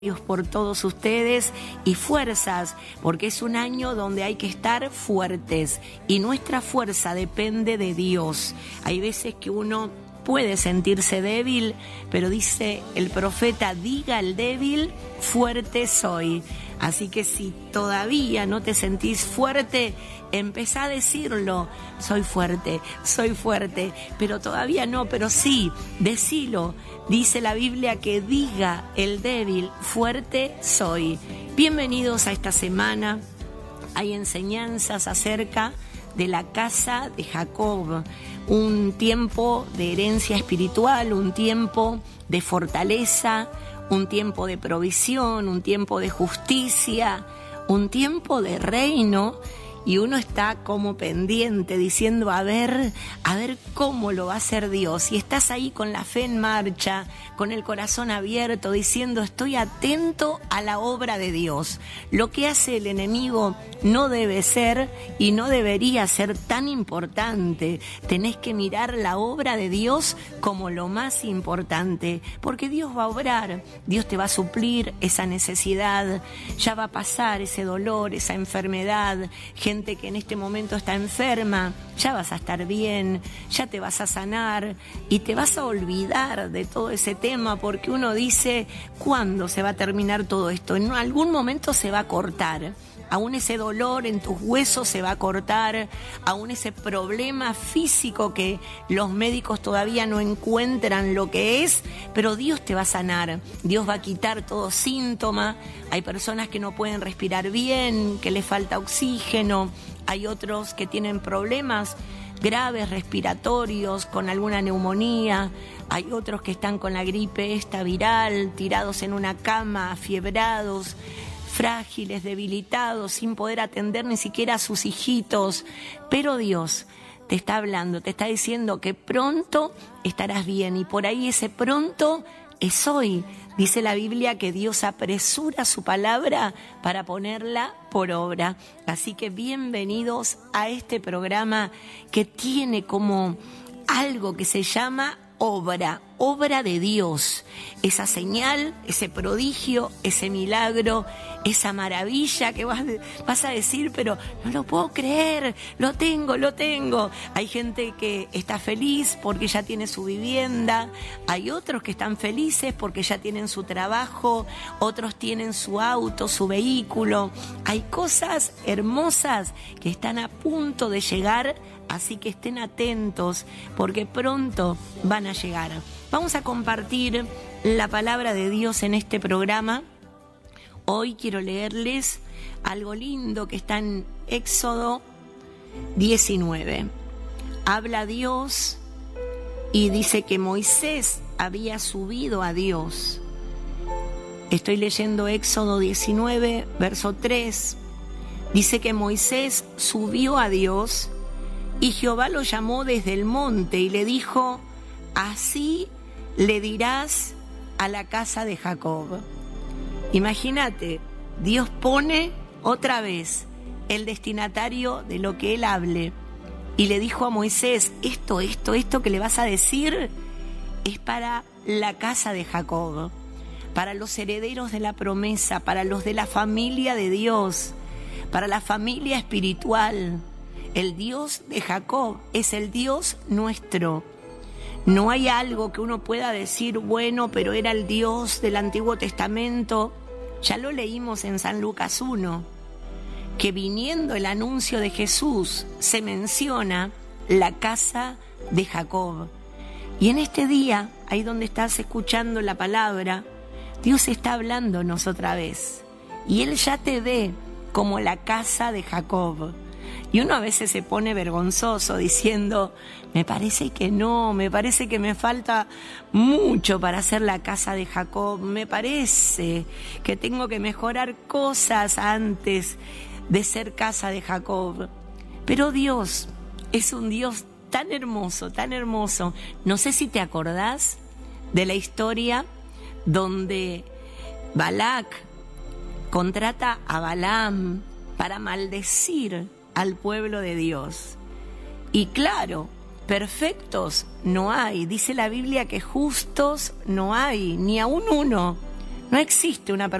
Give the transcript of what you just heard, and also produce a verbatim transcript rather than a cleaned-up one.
Dios por todos ustedes y fuerzas, porque es un año donde hay que estar fuertes y nuestra fuerza depende de Dios. Hay veces que uno puede sentirse débil, pero dice el profeta, diga el débil, fuerte soy. Así que si todavía no te sentís fuerte, empezá a decirlo, soy fuerte, soy fuerte, pero todavía no, pero sí, decilo. Dice la Biblia que diga el débil, fuerte soy. Bienvenidos a esta semana. Hay enseñanzas acerca de la casa de Jacob, un tiempo de herencia espiritual, un tiempo de fortaleza, un tiempo de provisión, un tiempo de justicia, un tiempo de reino. Y uno está como pendiente diciendo, a ver, a ver cómo lo va a hacer Dios. Y estás ahí con la fe en marcha, con el corazón abierto, diciendo, estoy atento a la obra de Dios. Lo que hace el enemigo no debe ser y no debería ser tan importante. Tenés que mirar la obra de Dios como lo más importante, porque Dios va a obrar, Dios te va a suplir esa necesidad, ya va a pasar ese dolor, esa enfermedad. Gente que en este momento está enferma, ya vas a estar bien, ya te vas a sanar y te vas a olvidar de todo ese tema, porque uno dice, ¿cuándo se va a terminar todo esto? En algún momento se va a cortar. Aún ese dolor en tus huesos se va a cortar, aún ese problema físico que los médicos todavía no encuentran lo que es, pero Dios te va a sanar, Dios va a quitar todo síntoma. Hay personas que no pueden respirar bien, que les falta oxígeno, hay otros que tienen problemas graves respiratorios, con alguna neumonía, hay otros que están con la gripe esta viral, tirados en una cama, afiebrados, frágiles, debilitados, sin poder atender ni siquiera a sus hijitos. Pero Dios te está hablando, te está diciendo que pronto estarás bien, y por ahí ese pronto es hoy. Dice la Biblia que Dios apresura su palabra para ponerla por obra. Así que bienvenidos a este programa que tiene como algo que se llama obra, obra de Dios, esa señal, ese prodigio, ese milagro, esa maravilla que vas, vas a decir, pero no lo puedo creer, lo tengo, lo tengo. Hay gente que está feliz porque ya tiene su vivienda, hay otros que están felices porque ya tienen su trabajo, otros tienen su auto, su vehículo. Hay cosas hermosas que están a punto de llegar. Así que estén atentos porque pronto van a llegar. Vamos a compartir la palabra de Dios en este programa. Hoy quiero leerles algo lindo que está en Éxodo diecinueve. Habla Dios y dice que Moisés había subido a Dios. Estoy leyendo Éxodo diecinueve, verso tres. Dice que Moisés subió a Dios y Jehová lo llamó desde el monte y le dijo, así le dirás a la casa de Jacob. Imagínate, Dios pone otra vez el destinatario de lo que él hable y le dijo a Moisés, esto, esto, esto que le vas a decir es para la casa de Jacob, para los herederos de la promesa, para los de la familia de Dios, para la familia espiritual. El Dios de Jacob es el Dios nuestro. No hay algo que uno pueda decir, bueno, pero era el Dios del Antiguo Testamento. Ya lo leímos en San Lucas uno, que viniendo el anuncio de Jesús se menciona la casa de Jacob. Y en este día, ahí donde estás escuchando la palabra, Dios está hablándonos otra vez. Y Él ya te ve como la casa de Jacob. Y uno a veces se pone vergonzoso diciendo, me parece que no, me parece que me falta mucho para ser la casa de Jacob, me parece que tengo que mejorar cosas antes de ser casa de Jacob. Pero Dios es un Dios tan hermoso, tan hermoso. No sé si te acordás de la historia donde Balac contrata a Balaam para maldecir al pueblo de Dios. Y claro, perfectos no hay. Dice la Biblia que justos no hay, ni aún uno. No existe una